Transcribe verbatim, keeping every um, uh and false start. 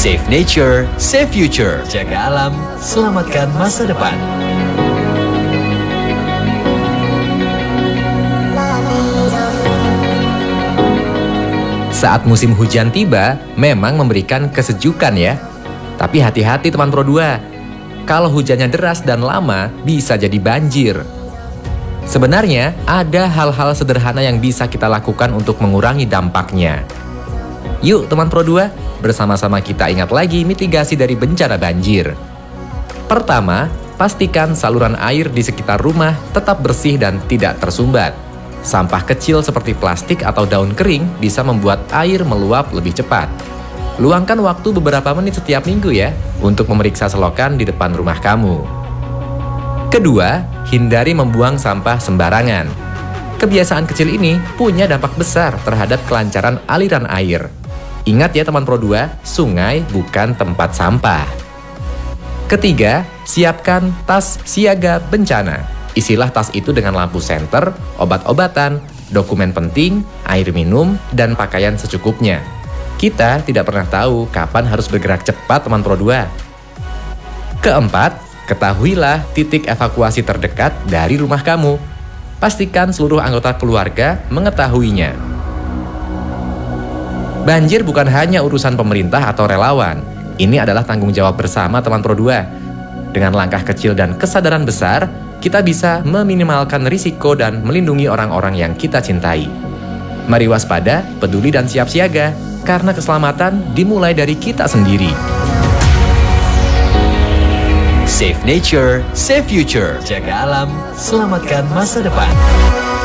Save nature, save future. Jaga alam, selamatkan masa depan. Saat musim hujan tiba, memang memberikan kesejukan ya. Tapi hati-hati teman Pro dua. Kalau hujannya deras dan lama, bisa jadi banjir. Sebenarnya, ada hal-hal sederhana yang bisa kita lakukan untuk mengurangi dampaknya. Yuk teman Pro dua, bersama-sama kita ingat lagi mitigasi dari bencana banjir. Pertama, pastikan saluran air di sekitar rumah tetap bersih dan tidak tersumbat. Sampah kecil seperti plastik atau daun kering bisa membuat air meluap lebih cepat. Luangkan waktu beberapa menit setiap minggu ya, untuk memeriksa selokan di depan rumah kamu. Kedua, hindari membuang sampah sembarangan. Kebiasaan kecil ini punya dampak besar terhadap kelancaran aliran air. Ingat ya teman Pro dua, sungai bukan tempat sampah. Ketiga, siapkan tas siaga bencana. Isilah tas itu dengan lampu senter, obat-obatan, dokumen penting, air minum, dan pakaian secukupnya. Kita tidak pernah tahu kapan harus bergerak cepat teman Pro dua. Keempat, ketahuilah titik evakuasi terdekat dari rumah kamu. Pastikan seluruh anggota keluarga mengetahuinya. Banjir bukan hanya urusan pemerintah atau relawan. Ini adalah tanggung jawab bersama teman Pro dua. Dengan langkah kecil dan kesadaran besar, kita bisa meminimalkan risiko dan melindungi orang-orang yang kita cintai. Mari waspada, peduli dan siap siaga, karena keselamatan dimulai dari kita sendiri. Save nature, save future. Jaga alam, selamatkan masa depan.